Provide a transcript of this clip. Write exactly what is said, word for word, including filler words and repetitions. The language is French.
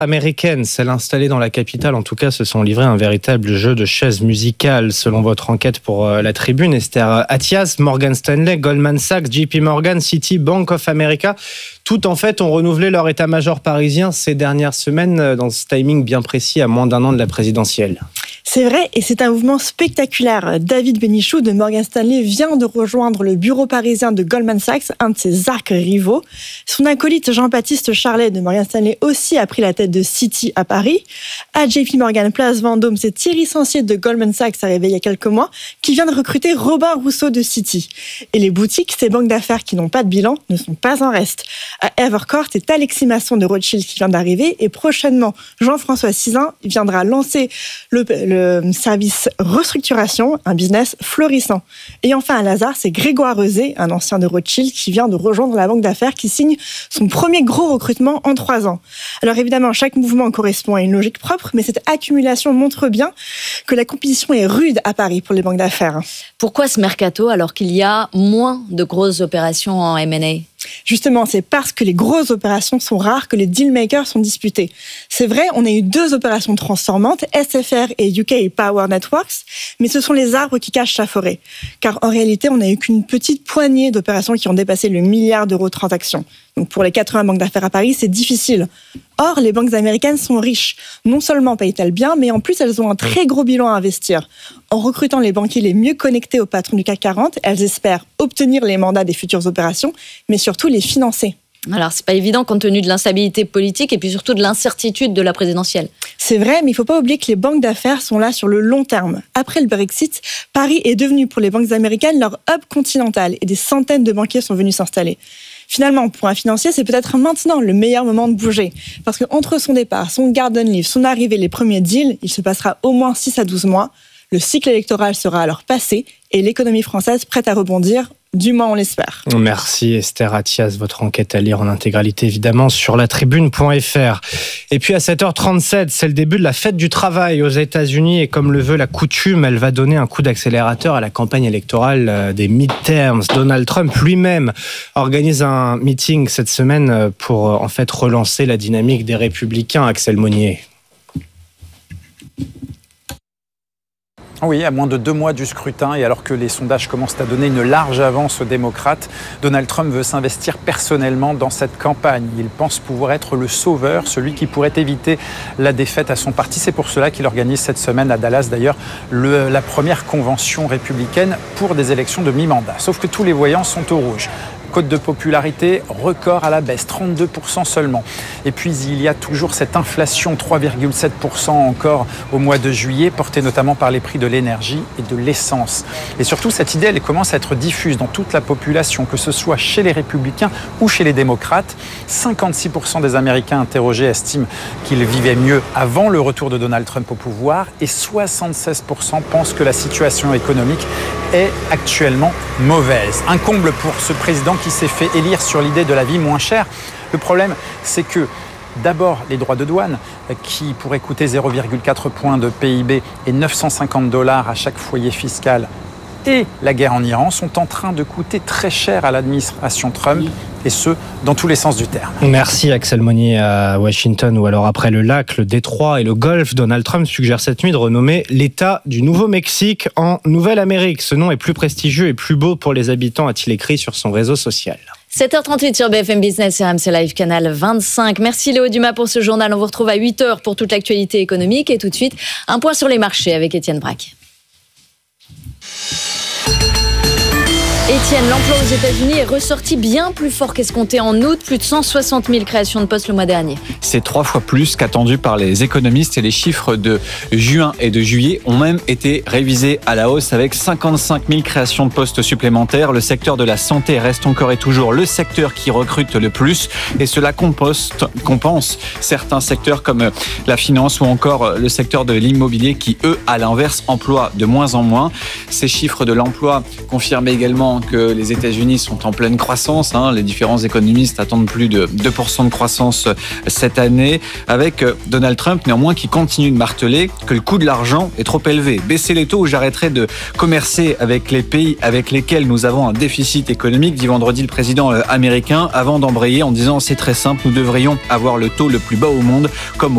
américaine, celle installée dans la capitale, en tout cas, se sont livrés un véritable jeu de chaises musicales, selon votre enquête pour euh, la Tribune. Esther Attias, Morgan Stanley, Goldman Sachs, J P Morgan, Citi, Bank of America, tout en fait ont renouvelé leur état-major parisien ces dernières semaines dans ce timing bien précis à moins d'un an de la présidentielle. C'est vrai, et c'est un mouvement spectaculaire. David Benichou de Morgan Stanley vient de rejoindre le bureau parisien de Goldman Sachs, un de ses arcs-rivaux. Son acolyte Jean-Baptiste Charlet de Morgan Stanley aussi a pris la tête de Citi à Paris. À J P Morgan, place Vendôme, c'est Thierry Sancier de Goldman Sachs, arrivé il y a quelques mois, qui vient de recruter Robin Rousseau de Citi. Et les boutiques, ces banques d'affaires qui n'ont pas de bilan, ne sont pas en reste. À Evercourt, c'est Alexis Masson de Rothschild qui vient d'arriver, et prochainement, Jean-François Sizun viendra lancer le, le service restructuration, un business florissant. Et enfin à Lazare, c'est Grégoire Reuzé, un ancien de Rothschild, qui vient de rejoindre la banque d'affaires, qui signe son premier gros recrutement en trois ans. Alors évidemment, chaque mouvement correspond à une logique propre, mais cette accumulation montre bien que la compétition est rude à Paris pour les banques d'affaires. Pourquoi ce mercato alors qu'il y a moins de grosses opérations en M and A ? Justement, c'est parce que les grosses opérations sont rares que les dealmakers sont disputés. C'est vrai, on a eu deux opérations transformantes, S F R et U K Power Networks, mais ce sont les arbres qui cachent la forêt. Car en réalité, on n'a eu qu'une petite poignée d'opérations qui ont dépassé le milliard d'euros de transactions. Donc pour les quatre-vingts banques d'affaires à Paris, c'est difficile. Or, les banques américaines sont riches. Non seulement payent-elles bien, mais en plus, elles ont un très gros bilan à investir. En recrutant les banquiers les mieux connectés au patron du C A C quarante, elles espèrent obtenir les mandats des futures opérations, mais surtout les financer. Alors, c'est pas évident compte tenu de l'instabilité politique et puis surtout de l'incertitude de la présidentielle. C'est vrai, mais il faut pas oublier que les banques d'affaires sont là sur le long terme. Après le Brexit, Paris est devenu pour les banques américaines leur hub continental et des centaines de banquiers sont venus s'installer. Finalement, pour un financier, c'est peut-être maintenant le meilleur moment de bouger. Parce qu'entre son départ, son garden leave, son arrivée, les premiers deals, il se passera au moins six à douze mois. Le cycle électoral sera alors passé et l'économie française prête à rebondir. Du moins, on l'espère. Merci Esther Attias. Votre enquête à lire en intégralité, évidemment, sur la tribune point f r. Et puis à sept heures trente-sept, c'est le début de la fête du travail aux États-Unis. Et comme le veut la coutume, elle va donner un coup d'accélérateur à la campagne électorale des midterms. Donald Trump lui-même organise un meeting cette semaine pour en fait relancer la dynamique des républicains. Axel Monnier. Oui, à moins de deux mois du scrutin et alors que les sondages commencent à donner une large avance aux démocrates, Donald Trump veut s'investir personnellement dans cette campagne. Il pense pouvoir être le sauveur, celui qui pourrait éviter la défaite à son parti. C'est pour cela qu'il organise cette semaine à Dallas, d'ailleurs, le, la première convention républicaine pour des élections de mi-mandat. Sauf que tous les voyants sont au rouge. Cote de popularité, record à la baisse, trente-deux pour cent seulement. Et puis il y a toujours cette inflation, trois virgule sept pour cent encore au mois de juillet, portée notamment par les prix de l'énergie et de l'essence. Et surtout, cette idée, elle commence à être diffuse dans toute la population, que ce soit chez les républicains ou chez les démocrates. cinquante-six pour cent des Américains interrogés estiment qu'ils vivaient mieux avant le retour de Donald Trump au pouvoir et soixante-seize pour cent pensent que la situation économique est actuellement mauvaise. Un comble pour ce président qui s'est fait élire sur l'idée de la vie moins chère. Le problème, c'est que d'abord, les droits de douane, qui pourraient coûter zéro virgule quatre points de P I B et neuf cent cinquante dollars à chaque foyer fiscal, et la guerre en Iran sont en train de coûter très cher à l'administration Trump, et ce, dans tous les sens du terme. Merci Axel Monnier à Washington, ou alors après le lac, le détroit et le golfe, Donald Trump suggère cette nuit de renommer l'État du Nouveau-Mexique en Nouvelle-Amérique. Ce nom est plus prestigieux et plus beau pour les habitants, a-t-il écrit sur son réseau social. sept heures trente-huit sur B F M Business et R M C Live, canal vingt-cinq. Merci Léo Dumas pour ce journal. On vous retrouve à huit heures pour toute l'actualité économique. Et tout de suite, un point sur les marchés avec Étienne Braque. Étienne, l'emploi aux États-Unis est ressorti bien plus fort qu'escompté en août, plus de cent soixante mille créations de postes le mois dernier. C'est trois fois plus qu'attendu par les économistes et les chiffres de juin et de juillet ont même été révisés à la hausse avec cinquante-cinq mille créations de postes supplémentaires. Le secteur de la santé reste encore et toujours le secteur qui recrute le plus et cela composte, compense certains secteurs comme la finance ou encore le secteur de l'immobilier qui, eux, à l'inverse, emploient de moins en moins. Ces chiffres de l'emploi confirment également que les États-Unis sont en pleine croissance. Hein. Les différents économistes attendent plus de deux pour cent de croissance cette année, avec Donald Trump néanmoins qui continue de marteler que le coût de l'argent est trop élevé. Baisser les taux ou j'arrêterai de commercer avec les pays avec lesquels nous avons un déficit économique, dit vendredi le président américain, avant d'embrayer en disant c'est très simple, nous devrions avoir le taux le plus bas au monde comme